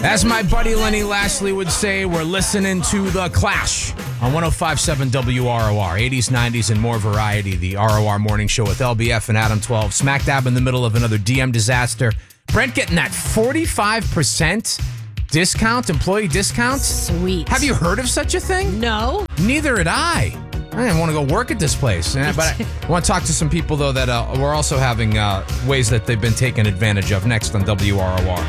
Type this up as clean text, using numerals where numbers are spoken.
As my buddy Lenny Lashley would say, we're listening to The Clash on 105.7 WROR. 80s, 90s, and more variety. The ROR Morning Show with LBF and Adam 12. Smack dab in the middle of another DM disaster. Brent getting that 45% discount, employee discount. Sweet. Have you heard of such a thing? No. Neither had I. I didn't want to go work at this place. But I want to talk to some people, though, that we're also having ways that they've been taken advantage of next on WROR.